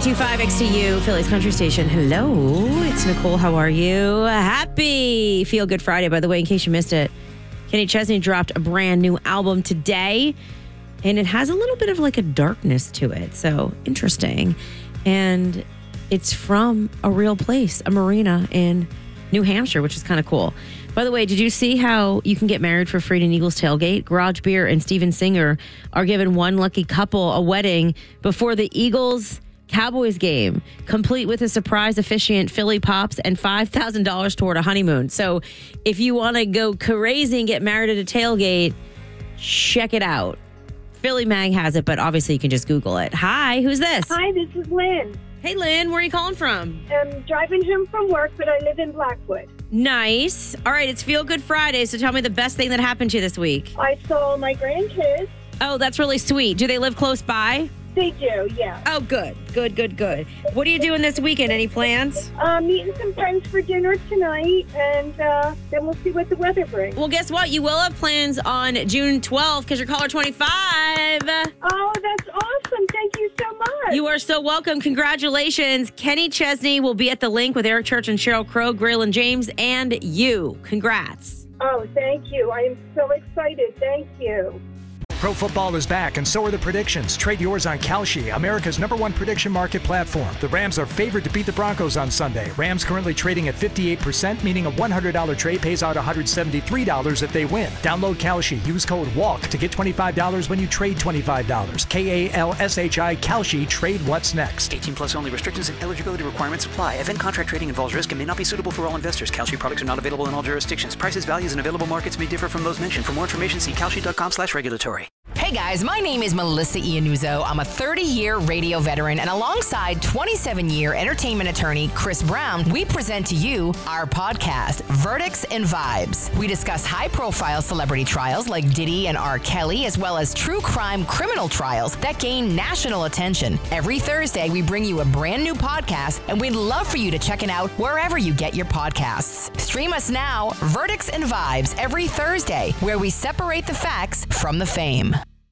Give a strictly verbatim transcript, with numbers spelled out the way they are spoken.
ninety-two point five X T U, Philly's Country Station. Hello, it's Nicole. How are you? Happy Feel Good Friday, by the way, in case you missed it. Kenny Chesney dropped a brand new album today, and it has a little bit of like a darkness to it. So interesting. And it's from a real place, a marina in New Hampshire, which is kind of cool. By the way, did you see how you can get married for free at an Eagles tailgate? Garage Beer and Steven Singer are giving one lucky couple a wedding before the Eagles Cowboys game, complete with a surprise officiant, Philly Pops, and five thousand dollars toward a honeymoon. So if you want to go crazy and get married at a tailgate, check it out. Philly Mag has it, but obviously you can just Google it. Hi, who's this? Hi, this is Lynn. Hey, Lynn, where are you calling from? I'm driving home from work, but I live in Blackwood. Nice. All right, it's Feel Good Friday, so tell me the best thing that happened to you this week. I saw my grandkids. Oh, that's really sweet. Do they live close by? They do, yeah. Oh, good. Good, good, good. What are you doing this weekend? Any plans? Uh, meeting some friends for dinner tonight, and uh, then we'll see what the weather brings. Well, guess what? You will have plans on June twelfth because you're caller twenty-five. Oh, that's awesome. Thank you so much. You are so welcome. Congratulations. Kenny Chesney will be at the link with Eric Church and Sheryl Crow, Graylin James, and you. Congrats. Oh, thank you. I am so excited. Thank you. Pro football is back, and so are the predictions. Trade yours on Kalshi, America's number one prediction market platform. The Rams are favored to beat the Broncos on Sunday. Rams currently trading at fifty-eight percent, meaning a one hundred dollars trade pays out one hundred seventy-three dollars if they win. Download Kalshi. Use code WALK to get twenty-five dollars when you trade twenty-five dollars. K A L S H I, Kalshi. Trade what's next. eighteen plus only. Restrictions and eligibility requirements apply. Event contract trading involves risk and may not be suitable for all investors. Kalshi products are not available in all jurisdictions. Prices, values, and available markets may differ from those mentioned. For more information, see kalshi.com slash regulatory. Hey guys, my name is Melissa Iannuzzo. I'm a thirty-year radio veteran, and alongside twenty-seven-year entertainment attorney Chris Brown, we present to you our podcast, Verdicts and Vibes. We discuss high-profile celebrity trials like Diddy and R. Kelly, as well as true crime criminal trials that gain national attention. Every Thursday, we bring you a brand new podcast, and we'd love for you to check it out wherever you get your podcasts. Stream us now, Verdicts and Vibes, every Thursday, where we separate the facts from the fame.